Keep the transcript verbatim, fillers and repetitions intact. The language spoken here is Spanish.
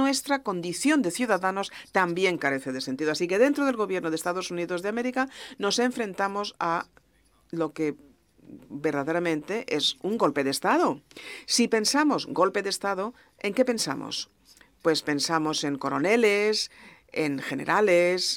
nuestra condición de ciudadanos también carece de sentido. Así que dentro del gobierno de Estados Unidos de América nos enfrentamos a lo que verdaderamente es un golpe de Estado. Si pensamos golpe de Estado, ¿en qué pensamos? Pues pensamos en coroneles, en generales,